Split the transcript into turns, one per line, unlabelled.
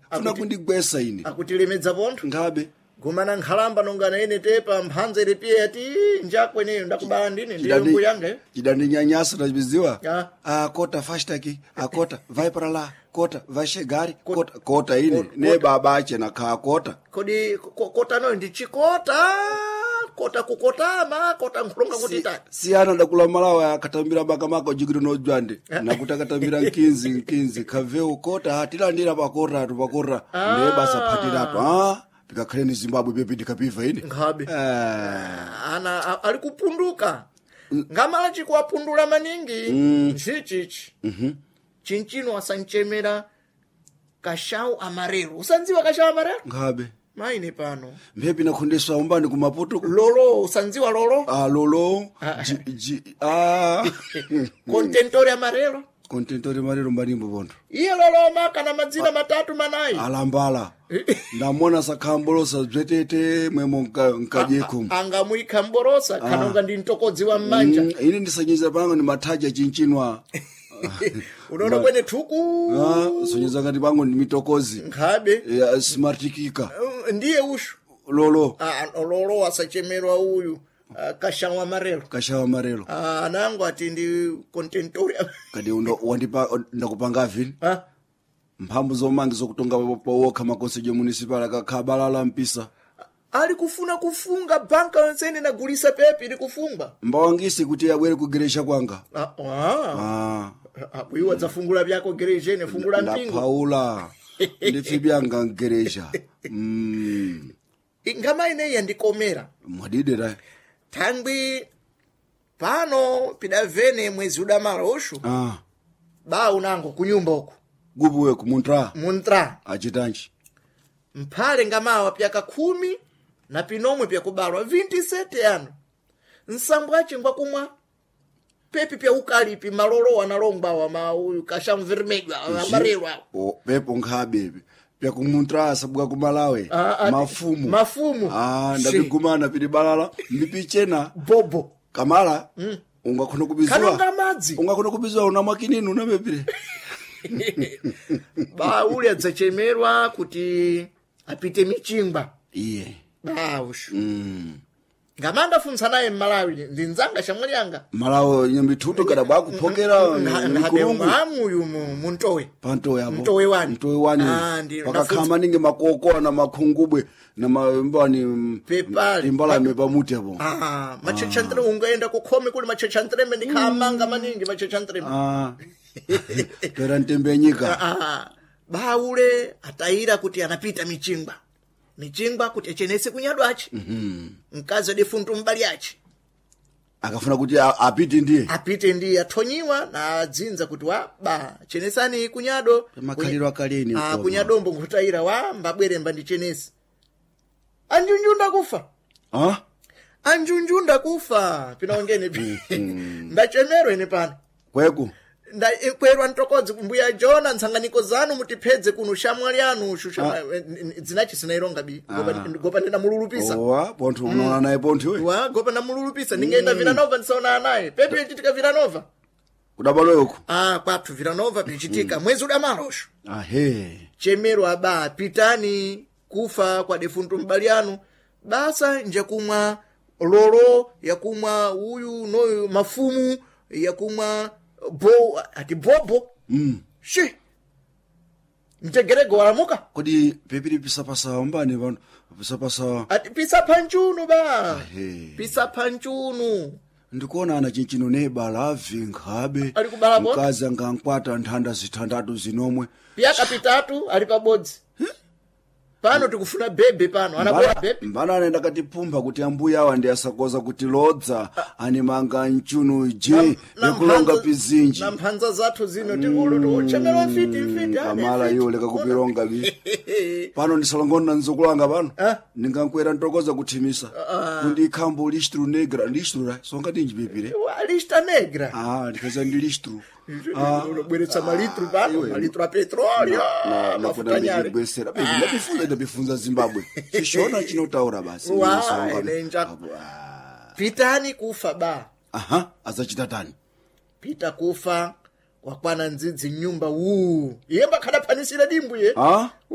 funa kundigwesa ine
akutilemedza pontho
ngabe
gumana nkhalamba nongana ene tepa mphanza ilipiye ati njakweneyo ndakubala ndine ndiyo mbuyange
chidandinyanyasa tachibiziwa
Ah.
kota fashtaki akota vai para lá kota vai chegar kota ine ne baba ache na kha kota
kodi kota noyo ndi chikota kota kukotama kota nkhulonga kuti tani
siyana ndakula malawa akatambira makamaka ujikiro nojwande nakuti akatambira nkinzi kaveu kota atilandira pakota ne basa phatiratu pikakhaleni Zimbabwe pepe ndikapiva ine
ngabe ana ali kupunduka ngamala chikuwapundula maningi chichichi chinchino asanchemera kashau amarelo usanziwa kashau amarelo
ngabe
maine pano
mpepi nakhondeswa umbani kumaputo
lolo usanziwa lolo
lolo
contentori amarelo
contentori marero mbanimbo bondo
iye loloma kana madzina matatu manayi
alambala ndamona sakhambolosa bzetete mwemo nkajeko
angamuyikha mborosa khanonga ndi mtokodzi wa mmanja
ine ndisanyeza pango ni mathaja chinchinwa
unaona kwene thuku
sonyeza ngati pango ni mitokozi
ngabe
smartikika
ndiye ushu
lolo
lolo asachemerwa uyu kashawa marelo anangu ati ndi contentori
kadi ndakupanga vini mphamvu zomangi zokutonga wokha makonsejo municipal akakhabalala mpisa
ali kufuna kufunga banka yonsene nagulisa pepi ili kufunga
mbawangisi kuti abwere kugeresha kwanga
iwe dzafungula byako gerejene fungula mpingo
ndapaula ndifi byanga geresha
ngama ineyi yandikomera
mwadidera
thangwi pano pidavene mwezi udamala ushu ba unango kunyumba uku
gubuwe kumuntra achitanchi
mphale ngamawa pyaka 10 na pinomwe pyakubalwa 27 ano nsambwachi ngwakumwa pepi pya ukalipi malolo analongbawa mauyu kashamvirmedwa amarelwa
pepo nkhabebi pyakumuntra asabwa kumalawe mafumu ndapigumana pili balala mbipichena
bobo
kamala ungakhona kubizwa
kanonga madzi
ungakhona kubizwa una makinini unamepire
ba uli adzachemerwa kuti apite michingwa
iye
ushu ngamanda funsa naye mmalawi ndinzanga shamwali yanga
malawi nyambituto kada bakuphokera
nkulungu uyu muntowe
pantowe apo
mtowe wani
pakakhama ninge makoko na makhungubwe na mbani
pepali
imbala mepamuti apo
machechantre ungaenda kukhome kuli machechantre ndikhamanga maningi machechantre
pera ntembenyika
baule atayira kuti anapita michingwa kuti achenese kunyadwachi mkazi adefuntu mbali yachi
akafuna kuti apite ndiye
athonyiwa na adzinza kuti chenesani kunyado
makhaliro akaleni
kunyadombo nkutayira mbabwere mbandichenese anjunjunda kufa pinaongene ndachemero ine pano
kweku
kwerwa ntokodzi kumbuya Jona ntsanganiko zanu mutipedze kuno shamwali anu dzinachi sinaironga gopa ndina mululupisa
pontho unaona naye pontho we
gopa na mululupisa ningeenda Villanova ndisaona naye pepe chitika Villanova
kudabalo yoko
kwathu Villanova pichitika mwezi udamalosho chemero pitani kufa kwa defuntu mbali anu basa nje kumwa lolo yakumwa uyu noyu mafumu yakumwa bobo shi mtegerego walamuka
kodi pepiri pisapasa mbani vanhu pisapasa
ati pisa panchunu pisa panchunu
ndikuona ana chinchino nebala avinkhabe mkazi angankwata nthanda zithandatu zinomwe
pyaka pitatu ali pabodzi pano tikufuna bebe pano anabwera bebe
mbana anaenda katipumba kuti ambuya awa ndi asakoza kuti lodza animanga nchunu yekulonga pizinji
na mphanza zathu zino tikulu chemera fiti
kamala iyo leka kupironga pano ndisalongona nzokulanga pano ndingankwera ntokoza kuthimisa kundi ikhambo listru negra songa tinji bebire
lista negra
ndikaza ndi listru
bweretsa malitru pano malitru a petrolio
na kuna ndibwesera ndabifunza Zimbabwe sishona chinotaura basi
pitani kufa
azachitatani
pita kufa wakwana ndzidzi nyumba yemba khadaphanisira dimbu ye